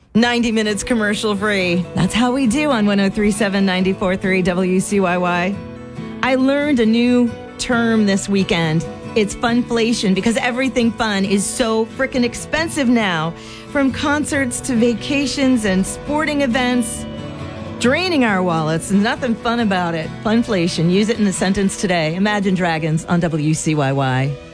90 minutes commercial free. That's how we do on 103.7 94.3 WCYY. I learned a new term this weekend. It's funflation, because everything fun is so freaking expensive now. From concerts to vacations and sporting events. Draining our wallets. Nothing fun about it. Funflation. Use it in a sentence today. Imagine Dragons on WCYY.